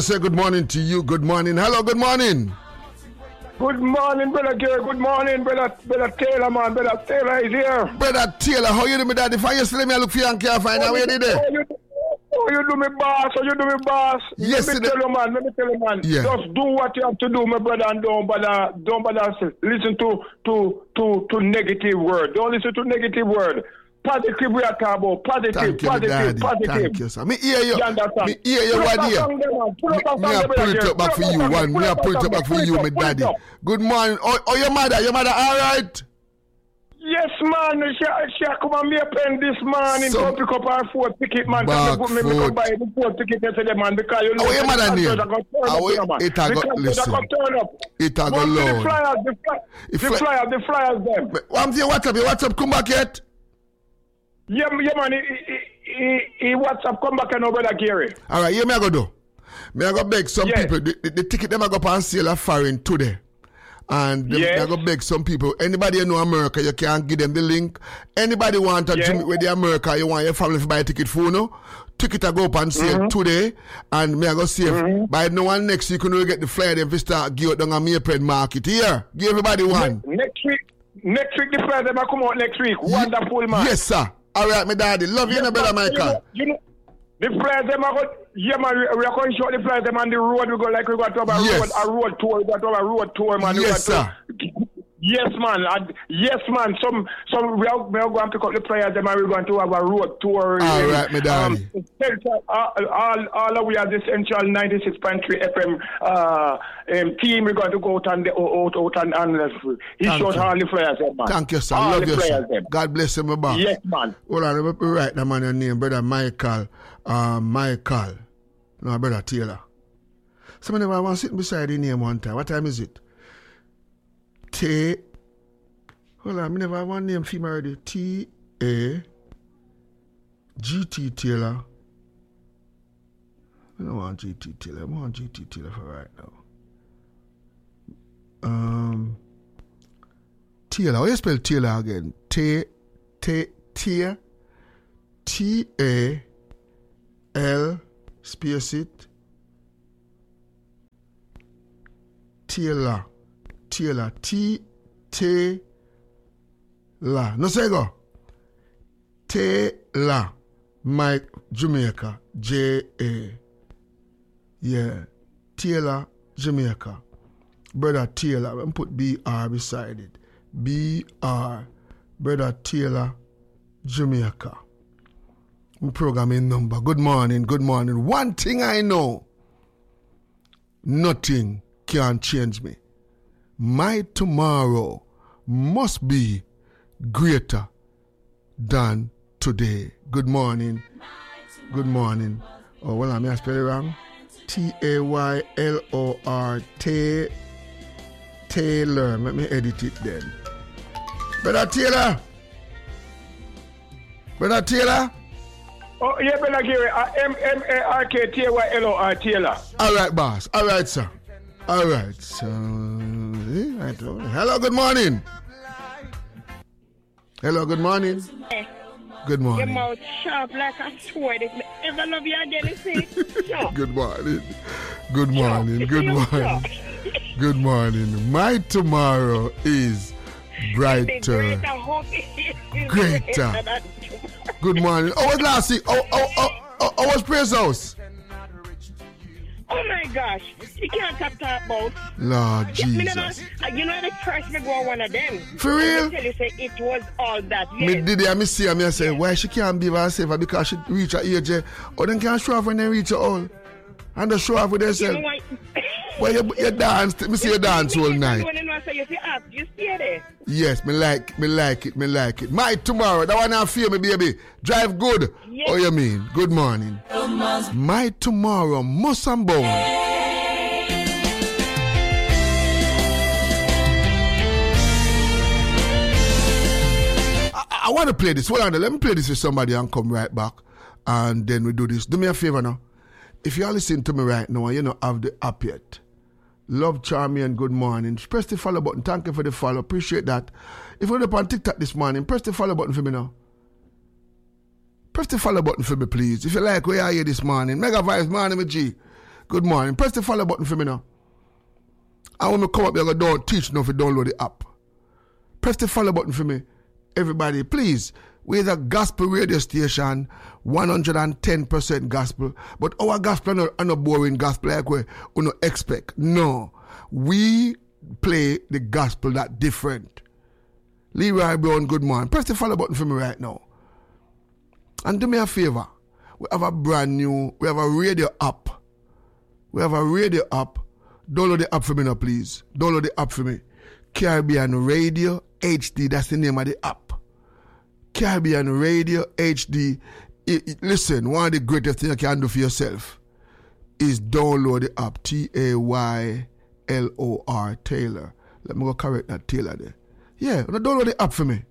Say good morning to you. Good morning. Hello, good morning. Good morning, Brother Gary. Good morning, Brother Taylor, man. Brother Taylor is here. Brother Taylor, how you doing, my daddy? If I yesterday, me look for you and can't find out where you did. Oh, you do me boss. Oh, you do me boss. Yes, let me tell you, man. Yeah. Just do what you have to do, my brother, and don't bother listen to negative word. Don't listen to negative word. Positive we are talking about. Positive. Thank you, sir. Me hear you. Me hear you one here. Me I put it up back for you. Me I put it up back for you, my daddy. Good morning. Oh, your mother all right? Yes, man. She come and me a pen this morning. Go pick up our 4 ticket, man. Me come buy the 4 ticket yesterday, man. Because you know. Oh, your mother name? It a go listen. It a go low. The flyers, them. What's your WhatsApp come back yet? Yeah, man. He WhatsApp come back and over Brother Gary. All right, me I go do. Me I go beg some people. The ticket them I go on sale are foreign today. And I go beg some people. Anybody you know America, you can give them the link. Anybody want to meet with the America, you want your family to buy a ticket for no? Ticket I go up and sale today. And me I go save. By no one next week, you can get the flyer them to start give out down on Maypen Market. Here, give everybody one. Next week the flyer them come out next week. Wonderful, man. Yes, sir. All right, my daddy. Love you, brother Michael. You know, the flyers them are man, we are going to show the flyers them on the road. We go like we got to have a road tour. We got to have a road tour, man. Yes, sir. Yes, man. Yes, man. Some we are going to pick up the players them and we're going to have a road tour. All right, my daddy. All we are the Central 96.3 FM team. We're going to go out and he showed all the players them, man. Thank you, sir. All love the you, players sir. them. God bless you, my boss. Yes, man. Hold on, let me write the man your name, brother Michael. Michael. No, brother Taylor. Somebody never want to sit beside the name one time. What time is it? Hold on, I never want name female already. T-A-G-T Taylor. I don't want GT Taylor. I want GT Taylor for right now. Taylor. How you spell Taylor again? T-A-L space it. Taylor. T-Taylor. No say go. Taylor. Mike Jamaica. J-A. Yeah. Taylor, Jamaica. Brother Taylor. I'm put B-R beside it. B-R. Brother Taylor, Jamaica. Programming number. Good morning. One thing I know. Nothing can change me. My tomorrow must be greater than today. Good morning. Oh, well, I may spell it wrong. Taylor. Taylor. Let me edit it then. Brother Taylor? Oh, yeah, Brother Gary. M-A-R-K-T-A-Y-L-O-R, Taylor. All right, boss. All right, sir. Hello, good morning. Good morning. Your mouth sharp like a sword. If I ever love you again, you see? Good morning. My tomorrow is brighter. Greater. Good morning. Oh, what's last week? Oh, what's Praise House? Oh my gosh, you can't talk about. Lord Jesus. You know the first me go on one of them. For real? I tell you, say it was all that. Yes. Me see her, I say, why she can't be herself because she reach her age, or then can't show off when they reach her all. And they show off with themselves. You know well, you dance, me see you dance all night. You stay there. Yes, me like it. My tomorrow, that one I feel me, baby. Drive good. Yes. Oh, you mean? Good morning. My tomorrow, must and bone. I want to play this. Hold on, let me play this with somebody and come right back. And then we do this. Do me a favor now. If you are listening to me right now and you don't have the app yet, Love Charmy and good morning. Press the follow button. Thank you for the follow. Appreciate that. If you're up on TikTok this morning, press the follow button for me now. Press the follow button for me, please. If you like where you are here this morning. Mega Vibes morning with G. Good morning. Press the follow button for me now. And when I come up here, I don't teach now if you download the app. Press the follow button for me. Everybody, please. We're the gospel radio station, 110% gospel. But our gospel are not boring gospel like we don't expect. No. We play the gospel that different. Leroy Brown, good morning. Press the follow button for me right now. And do me a favor. We have a radio app. Download the app for me now, please. Download the app for me. Caribbean Radio HD, that's the name of the app. Caribbean Radio HD. Listen, one of the greatest things you can do for yourself is download the app. Taylor, Taylor. Let me go correct that Taylor there. Yeah, download the app for me.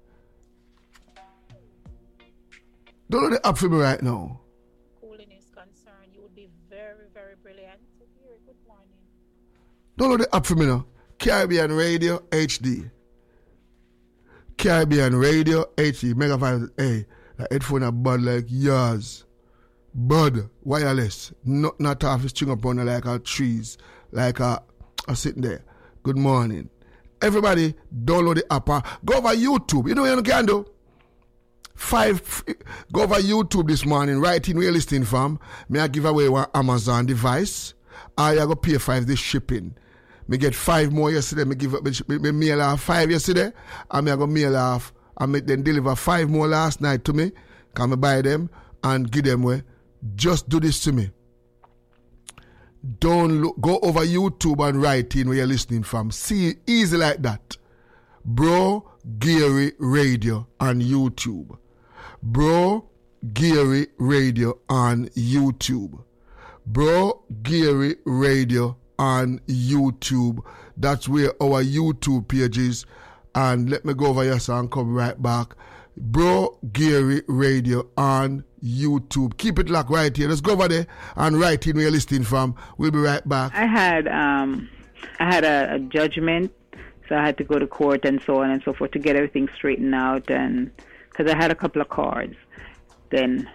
Download the app for me right now. Cooling is concerned, you would be very, very brilliant. Good morning. Download the app for me now. Caribbean Radio HD. Caribbean Radio HD. Mega 5. Hey, the headphone are bud like yours. Bud, wireless. Not half a string up on like our trees. Like a sitting there. Good morning. Everybody, download the app. Go over YouTube. You know what you can do? Go over YouTube this morning. Right in where you're listening from. May I give away one Amazon device? I go pay 5 this shipping. Me get 5 more yesterday. Me mail off 5 yesterday. And I go mail off. And me then deliver 5 more last night to me. Can I buy them and give them away? Just do this to me. Don't go over YouTube and write in where you're listening from. See, easy like that. Bro Gary Radio on YouTube. Bro Gary Radio on YouTube. Bro Gary Radio on YouTube. That's where our YouTube page is. And let me go over here so I can come right back. Bro Gary Radio on YouTube. Keep it locked right here. Let's go over there and write in where you're listening from. We'll be right back. I had a judgment, so I had to go to court and so on and so forth to get everything straightened out, and because I had a couple of cards. Then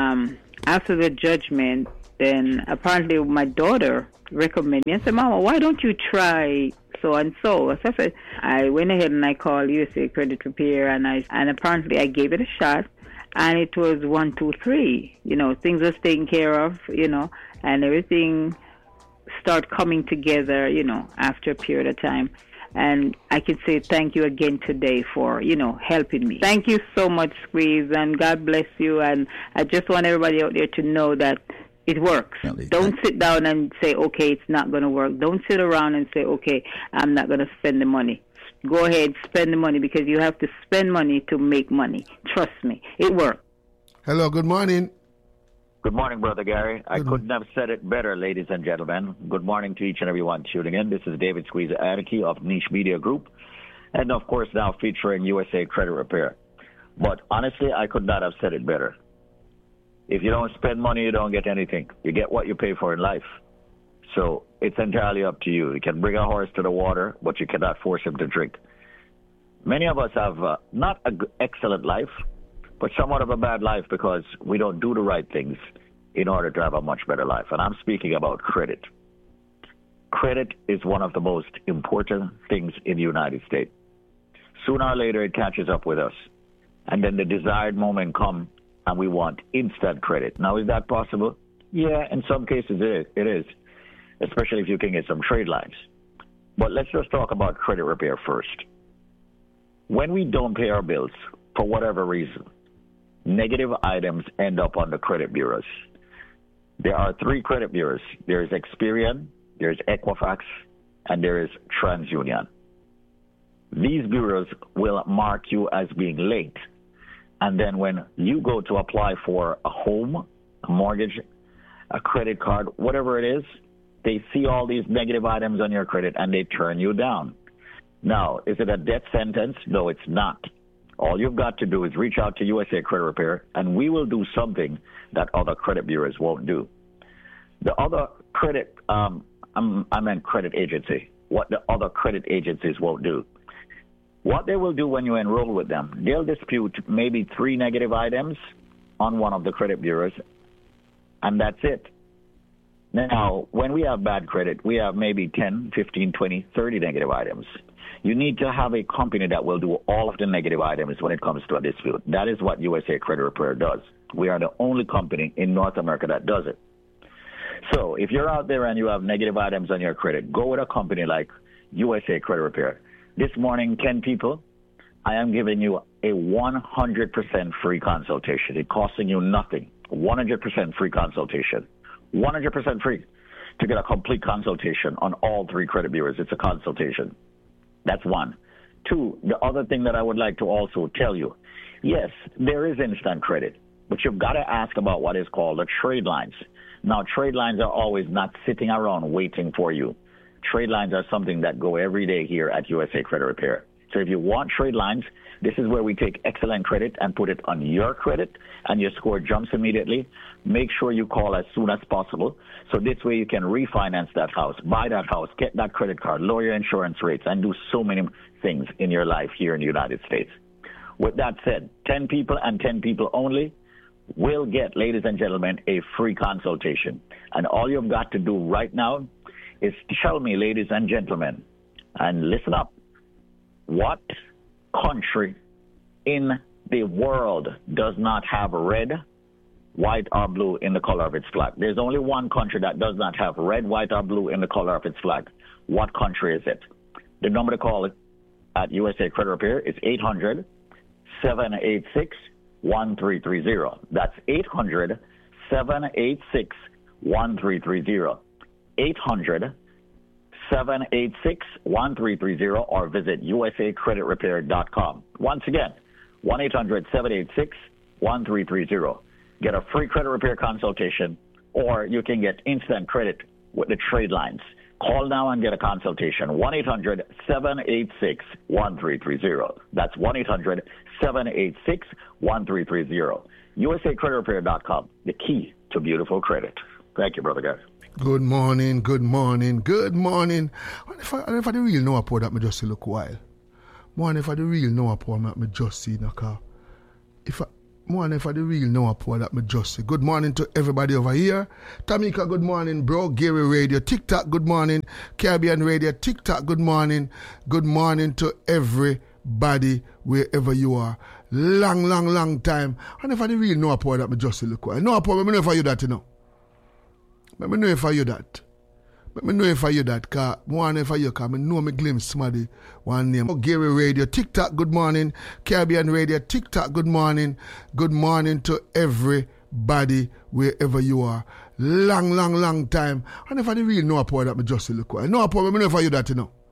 after the judgment, then apparently my daughter recommended me and said, "Mama, why don't you try so and so?" So I went ahead and I called USA Credit Repair, and apparently I gave it a shot, and it was 1, 2, 3. You know, things was taken care of. You know, and everything started coming together. You know, after a period of time. And I can say thank you again today for, you know, helping me. Thank you so much, Squeeze, and God bless you. And I just want everybody out there to know that it works. Don't sit down and say, okay, it's not going to work. Don't sit around and say, okay, I'm not going to spend the money. Go ahead, spend the money, because you have to spend money to make money. Trust me, it works. Hello, good morning. Good morning, Brother Gary. I couldn't have said it better, ladies and gentlemen. Good morning to each and every one tuning in. This is David Squeeze Anarchy of Niche Media Group, and of course now featuring USA Credit Repair. But honestly, I could not have said it better. If you don't spend money, you don't get anything. You get what you pay for in life. So it's entirely up to you. You can bring a horse to the water, but you cannot force him to drink. Many of us have not an excellent life, but somewhat of a bad life because we don't do the right things in order to have a much better life. And I'm speaking about credit. Credit is one of the most important things in the United States. Sooner or later, it catches up with us. And then the desired moment comes, and we want instant credit. Now, is that possible? Yeah, in some cases it is, especially if you can get some trade lines. But let's just talk about credit repair first. When we don't pay our bills, for whatever reason, negative items end up on the credit bureaus. There are 3 credit bureaus. There's Experian, there's Equifax, and there is TransUnion. These bureaus will mark you as being late. And then when you go to apply for a home, a mortgage, a credit card, whatever it is, they see all these negative items on your credit and they turn you down. Now, is it a death sentence? No, it's not. All you've got to do is reach out to USA Credit Repair, and we will do something that other credit bureaus won't do. The other credit, I meant credit agency, what the other credit agencies won't do. What they will do when you enroll with them, they'll dispute maybe 3 negative items on one of the credit bureaus, and that's it. Now, when we have bad credit, we have maybe 10, 15, 20, 30 negative items. You need to have a company that will do all of the negative items when it comes to a dispute. That is what USA Credit Repair does. We are the only company in North America that does it. So if you're out there and you have negative items on your credit, go with a company like USA Credit Repair. This morning, 10 people, I am giving you a 100% free consultation. It's costing you nothing. 100% free consultation. 100% free to get a complete consultation on all 3 credit bureaus. It's a consultation. That's one. 2, the other thing that I would like to also tell you, yes, there is instant credit, but you've got to ask about what is called the trade lines. Now, trade lines are always not sitting around waiting for you. Trade lines are something that go every day here at USA Credit Repair. So if you want trade lines, this is where we take excellent credit and put it on your credit, and your score jumps immediately. Make sure you call as soon as possible. So this way you can refinance that house, buy that house, get that credit card, lower your insurance rates, and do so many things in your life here in the United States. With that said, 10 people and 10 people only will get, ladies and gentlemen, a free consultation. And all you've got to do right now is tell me, ladies and gentlemen, and listen up, what country in the world does not have red, white, or blue in the color of its flag? There's only one country that does not have red, white, or blue in the color of its flag. What country is it? The number to call at USA Credit Repair is 800-786-1330. That's 800-786-1330. 800-786-1330 or visit usacreditrepair.com. Once again, 1-800-786-1330. Get a free credit repair consultation, or you can get instant credit with the trade lines. Call now and get a consultation. 1-800-786-1330. That's 1-800-786-1330. usacreditrepair.com, the key to beautiful credit. Thank you, Brother Gary. Good morning, good morning, good morning. And if I the real know upon that, me just see look while. Morning, if I the real know upon that, me just see in the car. If I the real know upon that, me just see. Good morning to everybody over here. Tamika, good morning, bro. Gary Radio, TikTok, good morning. Caribbean Radio, TikTok, good morning. Good morning to everybody wherever you are. Long time. And if I the real know upon that, me just see look while. Know upon me know if I you that, you know. Let me know if I you that. Let me know if I you that, because one if I you come, I know me glimpse somebody, one name. Gary Radio, TikTok, good morning. Caribbean Radio, TikTok, good morning. Good morning to everybody, wherever you are. Long time. And if I really know about that, I just look. I know about me know if I you that, you know.